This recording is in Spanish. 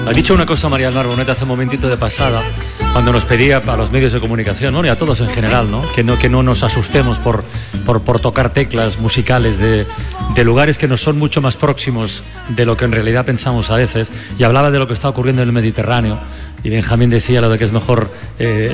Ha dicho una cosa María del Mar Bonet hace un momentito de pasada, cuando nos pedía a los medios de comunicación, ¿no? Y a todos en general, ¿no? Que no nos asustemos por tocar teclas musicales de lugares que nos son mucho más próximos de lo que en realidad pensamos a veces. Y hablaba de lo que está ocurriendo en el Mediterráneo. Y Benjamín decía lo de que es mejor